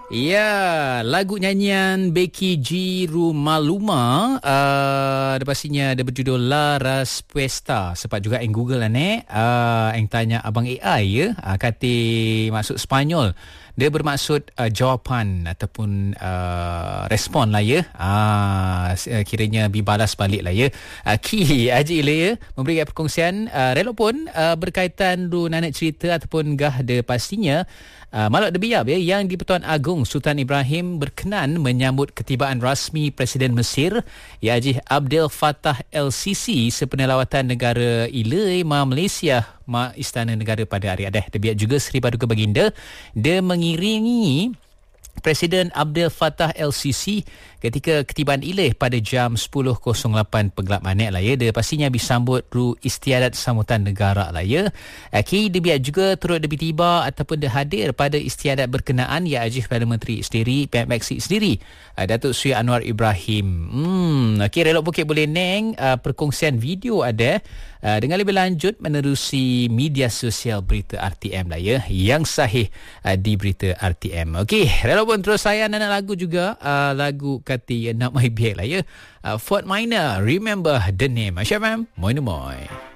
Ya, lagu nyanyian Becky G Rumaluma pastinya dia berjudul La Respuesta. Sebab juga yang Google lah yang tanya abang AI ya, kata maksud Sepanyol. Dia bermaksud jawapan ataupun respon lah ya. Kiranya dibalas balik lah ya. Ki Haji Ilay ya, memberikan perkongsian relok pun berkaitan du nanak cerita ataupun gah dia pastinya Malak Debiab ya, yang di-Pertuan Agong Sultan Ibrahim berkenan menyambut ketibaan rasmi Presiden Mesir Ya Haji Abdel Fattah El-Sisi sempena lawatan negara Ilay Malaysia Istana Negara pada hari Adah. Debiab juga Seri Paduka Baginda dia mengiringi Presiden Abdel Fattah El-Sisi ketika ketibaan Ileh pada jam 10.08 penggelap manik lah ya. Dia pastinya disambut ru istiadat sambutan negara lah ya. Dia biar juga turut lebih tiba ataupun dia hadir pada istiadat berkenaan ya Ajih Perdana Menteri sendiri, Pihak Meksik sendiri, Datuk Seri Anwar Ibrahim. Relok Bukit boleh neng perkongsian video ada dengan lebih lanjut menerusi media sosial Berita RTM lah ya, yang sahih di Berita RTM. Relok pun terus saya nak lagu juga, lagu kata Nak My Biak lah ya, Fort Minor, Remember the Name. Asyam Moy.